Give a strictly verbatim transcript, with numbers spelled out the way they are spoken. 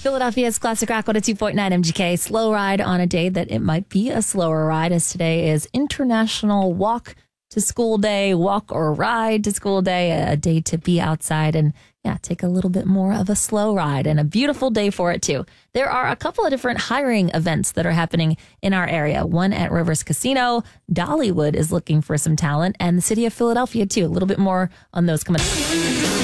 Philadelphia's Classic Rock one oh two point nine M G K. Slow ride on a day that it might be a slower ride, as today is International Walk to School Day, walk or ride to school day, a day to be outside and, yeah, take a little bit more of a slow ride, and a beautiful day for it, too. There are a couple of different hiring events that are happening in our area. One at Rivers Casino. Dollywood is looking for some talent, and the city of Philadelphia, too. A little bit more on those coming up.